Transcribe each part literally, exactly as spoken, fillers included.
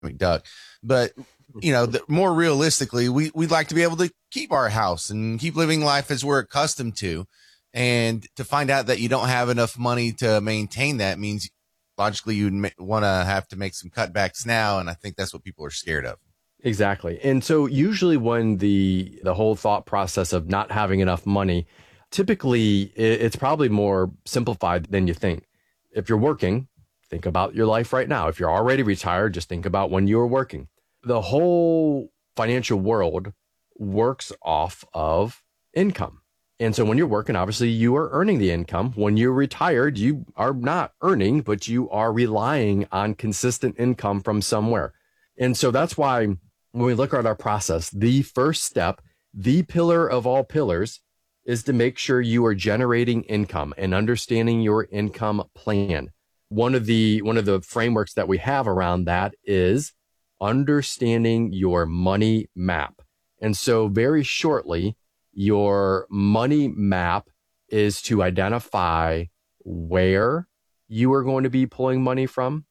McDuck. But, you know, the, more realistically, we, we'd like to be able to keep our house and keep living life as we're accustomed to. And to find out that you don't have enough money to maintain that means logically you'd ma- want to have to make some cutbacks now. And I think that's what people are scared of. Exactly. And so usually when the the whole thought process of not having enough money, typically it's probably more simplified than you think. If you're working, think about your life right now. If you're already retired, just think about when you were working. The whole financial world works off of income. And so when you're working, obviously you are earning the income. When you're retired, you are not earning, but you are relying on consistent income from somewhere. And so that's why when we look at our process, the first step, the pillar of all pillars, is to make sure you are generating income and understanding your income plan. One of the one of the frameworks that we have around that is understanding your money map. And so very shortly, your money map is to identify where you are going to be pulling money from,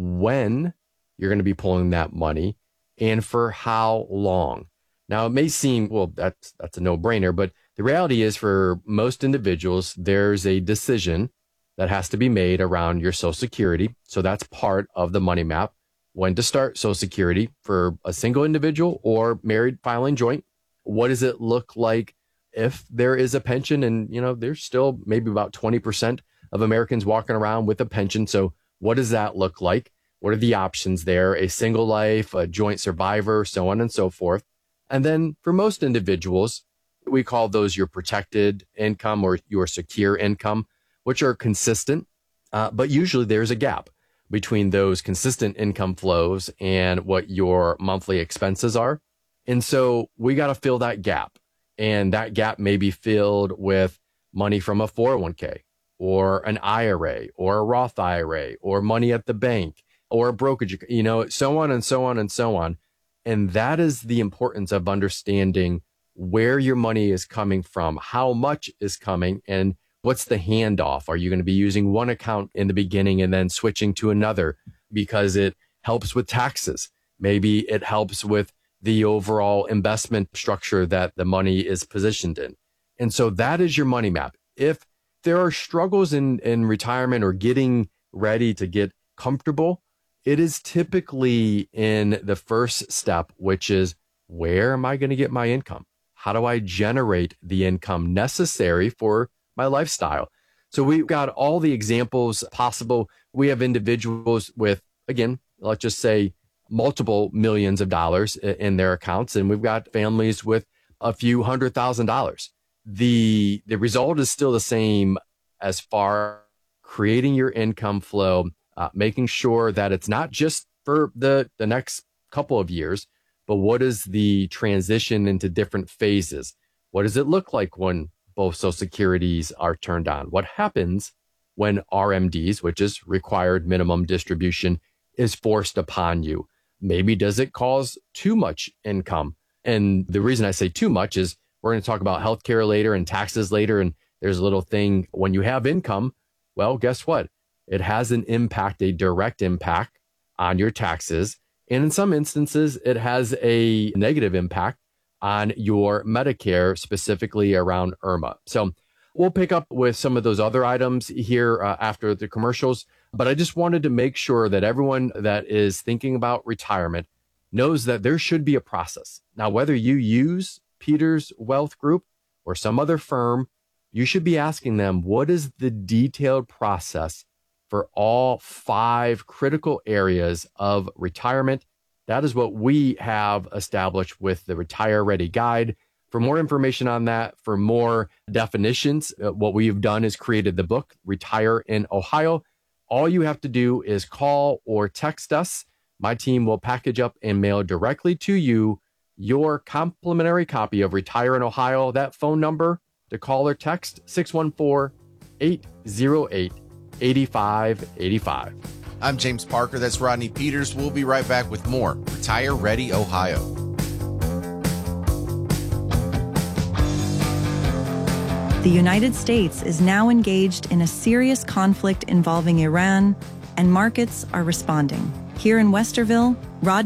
when you're going to be pulling that money, and for how long. Now, it may seem, well, that's that's a no-brainer, but the reality is for most individuals, there's a decision that has to be made around your Social Security. So that's part of the money map. When to start Social Security for a single individual or married filing joint. What does it look like if there is a pension? And, you know, there's still maybe about twenty percent of Americans walking around with a pension. So what does that look like? What are the options there? A single life, a joint survivor, so on and so forth. And then for most individuals, we call those your protected income or your secure income, which are consistent. Uh, but usually there's a gap between those consistent income flows and what your monthly expenses are. And so we got to fill that gap. And that gap may be filled with money from a four oh one k or an I R A or a Roth I R A or money at the bank or a brokerage, you know, so on and so on and so on. And that is the importance of understanding where your money is coming from, how much is coming, and what's the handoff? Are you going to be using one account in the beginning and then switching to another because it helps with taxes? Maybe it helps with the overall investment structure that the money is positioned in. And so that is your money map. If there are struggles in, in retirement or getting ready to get comfortable, it is typically in the first step, which is, where am I going to get my income? How do I generate the income necessary for my lifestyle? So we've got all the examples possible. We have individuals with, again, let's just say multiple millions of dollars in their accounts, and we've got families with a few hundred thousand dollars. The, the result is still the same as far as creating your income flow, uh, making sure that it's not just for the, the next couple of years, but what is the transition into different phases? What does it look like when both Social Securities are turned on? What happens when R M Ds, which is required minimum distribution, is forced upon you? Maybe does it cause too much income? And the reason I say too much is we're going to talk about healthcare later and taxes later. And there's a little thing when you have income, well, guess what? It has an impact, a direct impact on your taxes. And in some instances, it has a negative impact on your Medicare, specifically around I R M A. So we'll pick up with some of those other items here uh, after the commercials. But I just wanted to make sure that everyone that is thinking about retirement knows that there should be a process. Now, whether you use Peters Wealth Group or some other firm, you should be asking them, what is the detailed process for all five critical areas of retirement? That is what we have established with the Retire Ready Guide. For more information on that, for more definitions, uh, what we've done is created the book, Retire in Ohio. All you have to do is call or text us. My team will package up and mail directly to you your complimentary copy of Retire in Ohio. That phone number to call or text, six one four, eight zero eight, eight five eight five. I'm James Parker. That's Rodney Peters. We'll be right back with more Retire Ready Ohio. The United States is now engaged in a serious conflict involving Iran, and markets are responding. Here in Westerville, Rod